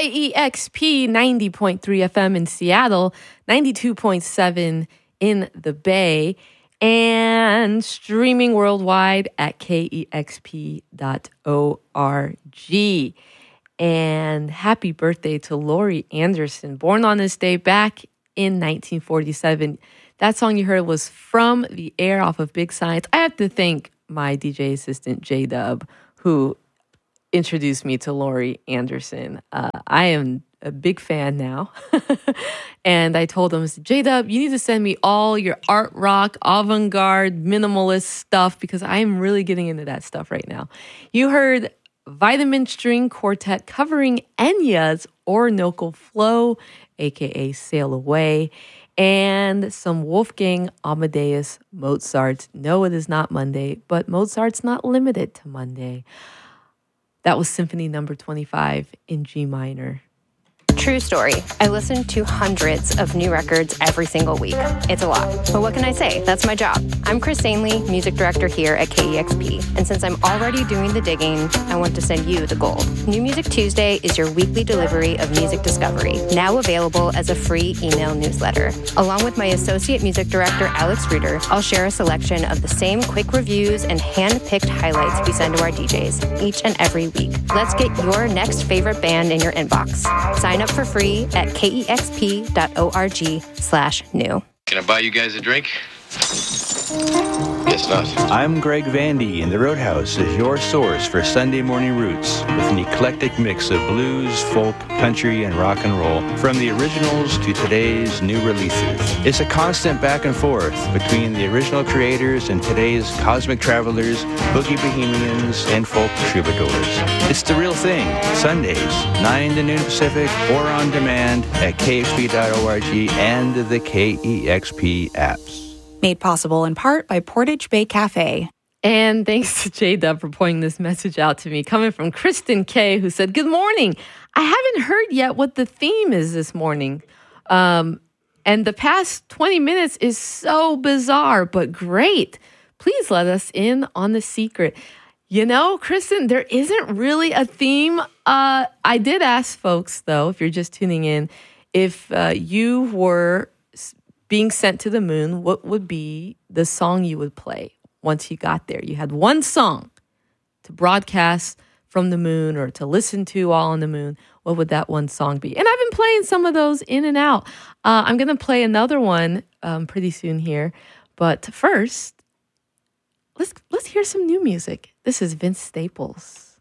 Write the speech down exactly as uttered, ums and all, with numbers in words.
K E X P ninety point three F M in Seattle, ninety-two point seven in the Bay, and streaming worldwide at K E X P dot org. And happy birthday to Laurie Anderson, born on this day back in nineteen forty-seven. That song you heard was From the Air off of Big Science. I have to thank my D J assistant, J-Dub, who introduced me to Laurie Anderson. Uh, I am a big fan now. And I told him, J-Dub, you need to send me all your art rock, avant-garde, minimalist stuff because I'm really getting into that stuff right now. You heard Vitamin String Quartet covering Enya's Orinoco Flow, a k a. Sail Away, and some Wolfgang Amadeus Mozart. No, it is not Monday, but Mozart's not limited to Monday. That was Symphony Number twenty-five in G minor. True story. I listen to hundreds of new records every single week. It's a lot. But what can I say? That's my job. I'm Chris Ainley, music director here at K E X P. And since I'm already doing the digging, I want to send you the gold. New Music Tuesday is your weekly delivery of music discovery, now available as a free email newsletter. Along with my associate music director, Alex Reeder, I'll share a selection of the same quick reviews and hand-picked highlights we send to our D Js each and every week. Let's get your next favorite band in your inbox. Sign up for free at kexp.org slash new. Can I buy you guys a drink? Guess not. I'm Greg Vandy, and the Roadhouse is your source for Sunday morning roots with an eclectic mix of blues, folk, country, and rock and roll, from the originals to today's new releases. It's a constant back and forth between the original creators and today's cosmic travelers, boogie bohemians, and folk troubadours. It's the real thing, Sundays, nine to noon Pacific, or on demand at k x p dot org and the K E X P apps. Made possible in part by Portage Bay Cafe. And thanks to J-Dub for pointing this message out to me, coming from Kristen K, who said, good morning. I haven't heard yet what the theme is this morning. Um, and the past twenty minutes is so bizarre, but great. Please let us in on the secret. You know, Kristen, there isn't really a theme. Uh, I did ask folks, though, if you're just tuning in, if uh, you were being sent to the moon, what would be the song you would play once you got there? You had one song to broadcast from the moon or to listen to while on the moon. What would that one song be? And I've been playing some of those in and out. Uh, I'm going to play another one um, pretty soon here. But first, let's let's hear some new music. This is Vince Staples.